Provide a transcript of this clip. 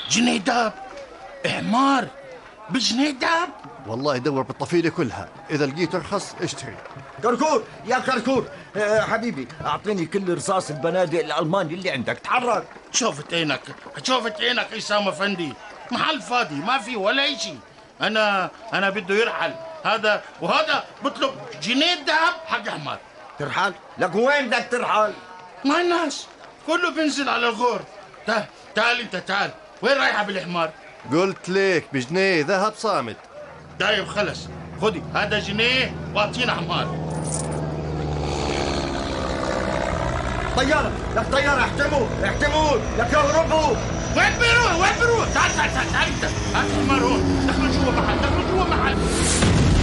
جنيه دهب؟ حمار بجنيه دهب؟ والله دور بالطفيلة كلها، إذا لقيت رخص اشتري. كركور يا كركور، حبيبي أعطيني كل رصاص البنادق الألماني اللي عندك. تحرك. شوفت عينك شوفت عينك إسام أفندي، محل فاضي ما في ولا إشي. أنا بده يرحل هذا وهذا بطلب جنيه دهب حق حمار. ترحل؟ لك وين بدك ترحل؟ ما الناس كله بينزل على الغور. تعال انت تعال، وين رايحة بالحمار؟ قلت ليك بجنيه ذهب صامت. طيب خلص، خدي هذا جنيه واعطينا حمار. طيارة، لك طيارة، احتموا لك يهربوا. وين بيروح تعال انت، هات الحمار هون، دخلوا جوا محل